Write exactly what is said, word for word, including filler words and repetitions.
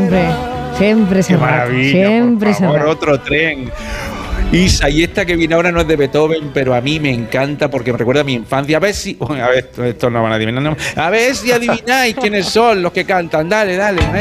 siempre, siempre se va. Siempre por favor, se va. otro tren. Isa, y esta que viene ahora no es de Beethoven, pero a mí me encanta porque me recuerda a mi infancia. A ver si. A ver, esto no van a adivinar. No. A ver si adivináis quiénes son los que cantan. Dale, dale.